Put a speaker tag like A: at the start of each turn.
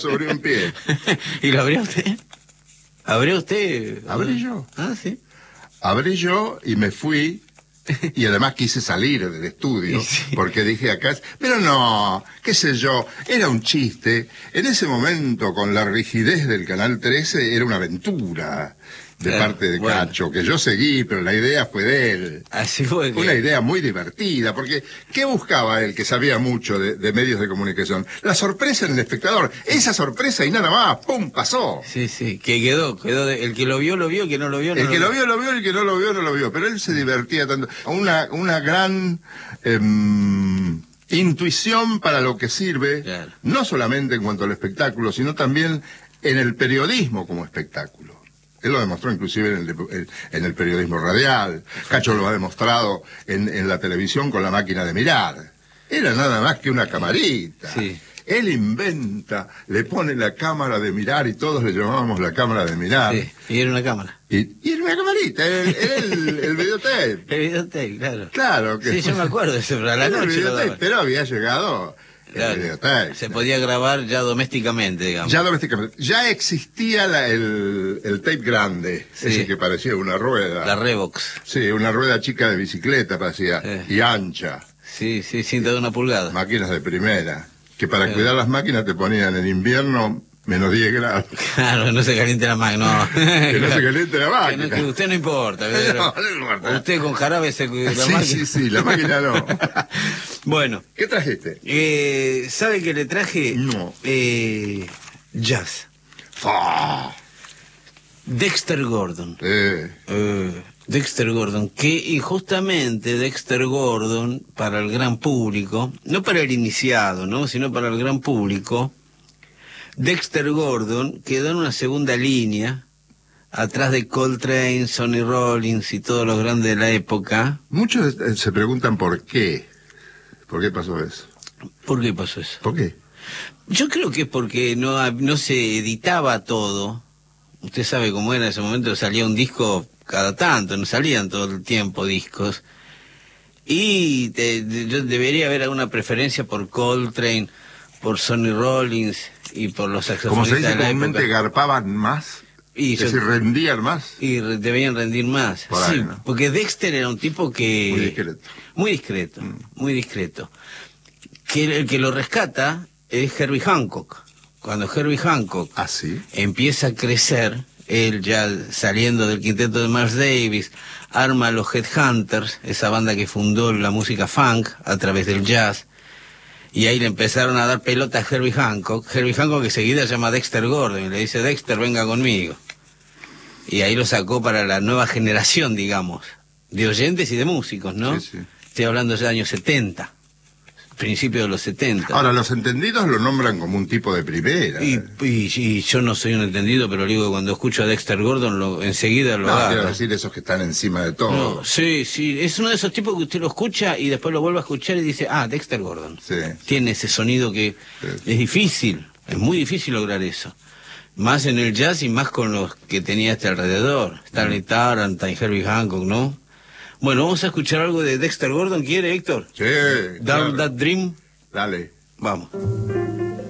A: sobre un pie.
B: ¿Y lo abrió usted? ¿Abrió usted?
A: Abrí yo.
B: Ah, sí.
A: Abrí yo y me fui. Y además quise salir del estudio,
B: sí.
A: Porque dije acá, pero no, qué sé yo, era un chiste. En ese momento, con la rigidez del Canal 13, era una aventura de parte de Cacho, que yo seguí, pero la idea fue de él.
B: Así fue.
A: Una idea muy divertida, porque ¿qué buscaba él, que sabía mucho de medios de comunicación? La sorpresa en el espectador. Esa sorpresa y nada más, ¡pum!, pasó.
B: Sí, sí, que quedó el que lo vio, el que no lo vio, no
A: El
B: lo
A: que
B: vio.
A: lo vio, lo vio, el que no lo vio, no lo vio. Pero él se divertía tanto. Una gran intuición para lo que sirve,
B: Claro.
A: No solamente en cuanto al espectáculo, sino también en el periodismo como espectáculo. Él lo demostró inclusive en el periodismo radial. Cacho lo ha demostrado en la televisión con La Máquina de Mirar. Era nada más que una camarita.
B: Sí.
A: Él inventa, le pone la cámara de mirar y todos le llamábamos la cámara de mirar.
B: Sí, y era una cámara.
A: Y era una camarita, era el videotape.
B: El videotape, claro.
A: Claro que
B: Sí, yo me acuerdo de eso, pero a la
A: era el
B: noche lo
A: videotape,
B: daban.
A: pero había llegado
B: Claro.
A: el videotape.
B: Se podía grabar ya domésticamente, digamos.
A: Ya domésticamente. Ya existía el tape grande,
B: Sí.
A: Ese que parecía una rueda.
B: La Revox.
A: Sí, una rueda chica de bicicleta parecía, y ancha.
B: Sí, sí, cinta de una pulgada.
A: Máquinas de primera. Que para cuidar las máquinas te ponían en invierno menos 10 grados.
B: Claro, no se caliente la máquina, no.
A: Que no se caliente la máquina.
B: Que usted no importa. Pero
A: No importa.
B: usted con jarabe se cuida la
A: Sí,
B: máquina.
A: sí, la máquina no.
B: Bueno,
A: ¿Qué trajiste?
B: ¿sabe que le traje?
A: No.
B: Jazz.
A: ¡Fa!
B: Dexter Gordon.
A: Eh,
B: Dexter Gordon, y justamente Dexter Gordon, para el gran público, no para el iniciado, ¿no?, sino para el gran público, Dexter Gordon quedó en una segunda línea, atrás de Coltrane, Sonny Rollins y todos los grandes de la época.
A: Muchos se preguntan por qué. ¿Por qué pasó eso?
B: ¿Por qué pasó eso?
A: ¿Por qué?
B: Yo creo que es porque no se editaba todo. Usted sabe cómo era en ese momento, salía un disco cada tanto, no salían todo el tiempo discos. Y yo debería haber alguna preferencia por Coltrane, por Sonny Rollins y por los
A: Como se
B: saxofonistas
A: dice
B: de la
A: comúnmente,
B: época.
A: garpaban más.
B: Y
A: Es decir, rendían más.
B: y debían rendir más.
A: Por ahí,
B: Sí,
A: ¿no?
B: porque Dexter era un tipo que...
A: Muy discreto.
B: Muy discreto, muy discreto. Que el que lo rescata es Herbie Hancock. Cuando Herbie Hancock
A: ¿Ah, sí?
B: empieza a crecer, él ya saliendo del quinteto de Miles Davis, arma a los Headhunters, esa banda que fundó la música funk a través del jazz, y ahí le empezaron a dar pelota a Herbie Hancock que seguida llama a Dexter Gordon y le dice: Dexter, venga conmigo. Y ahí lo sacó para la nueva generación, digamos, de oyentes y de músicos, ¿no?
A: Sí, sí.
B: Estoy hablando ya de años 70, principios de los 70.
A: Ahora, los entendidos lo nombran como un tipo de primera.
B: Y yo no soy un entendido, pero digo que cuando escucho a Dexter Gordon, enseguida lo
A: No, quiero
B: agarro.
A: decir esos que están encima de todo.
B: No, sí, es uno de esos tipos que usted lo escucha y después lo vuelve a escuchar y dice: ah, Dexter Gordon.
A: Sí.
B: Tiene ese sonido que es difícil, es muy difícil lograr eso. Más en el jazz y más con los que tenía este alrededor. Stanley Tarrantine, Herbie Hancock, ¿no? Bueno, vamos a escuchar algo de Dexter Gordon. ¿Quiere, Héctor?
A: Sí,
B: Dark
A: claro.
B: That Dream.
A: Dale.
B: Vamos.